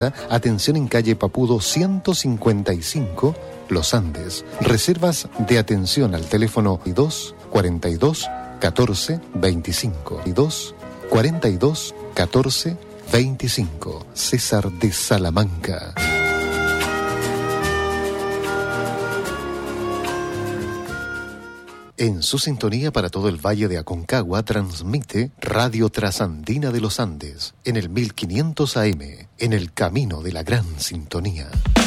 Atención en calle Papudo 155, Los Andes. Reservas de atención al teléfono 2 42 14 25. 2 42 14 25. César de Salamanca. En su sintonía para todo el Valle de Aconcagua transmite Radio Trasandina de los Andes en el 1500 AM, en el camino de la gran sintonía.